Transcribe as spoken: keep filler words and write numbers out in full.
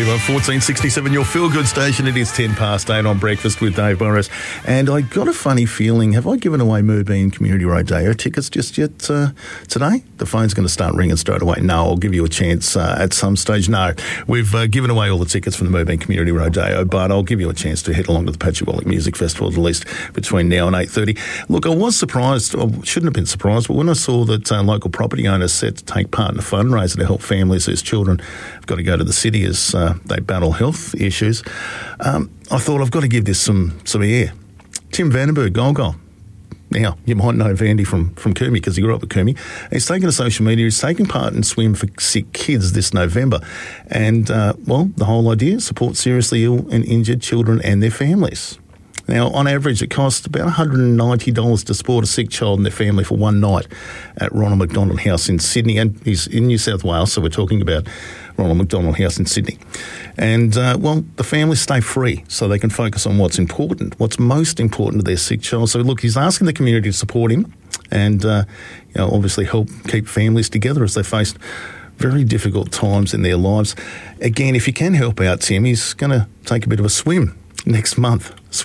thirty-one fourteen sixty-seven, your feel-good station. It is ten past eight on Breakfast with Dave Burrows. And I got a funny feeling, have I given away Moobeen Community Rodeo tickets just yet uh, today? The phone's going to start ringing straight away. No, I'll give you a chance uh, at some stage. No, we've uh, given away all the tickets from the Moobeen Community Rodeo, but I'll give you a chance to head along to the Patchewallick Music Festival at least between now and eight thirty. Look, I was surprised, I shouldn't have been surprised, but when I saw that uh, local property owners set to take part in a fundraiser to help families whose children have got to go to the city as uh, they battle health issues, um, I thought I've got to give this some, some air. Tim Vandenberg, Golgol. Now, you might know Vandy from, from Coombe because he grew up with Coombe. He's taken to social media. He's taking part in Swim for Sick Kids this November. And, uh, well, the whole idea, support seriously ill and injured children and their families. Now, on average, it costs about one hundred ninety dollars to support a sick child and their family for one night at Ronald McDonald House in Sydney. And he's in New South Wales, so we're talking about Ronald McDonald House in Sydney. And, uh, well, the families stay free so they can focus on what's important, what's most important to their sick child. So, look, he's asking the community to support him and, uh, you know, obviously help keep families together as they face very difficult times in their lives. Again, if you can help out Tim, he's going to take a bit of a swim next month.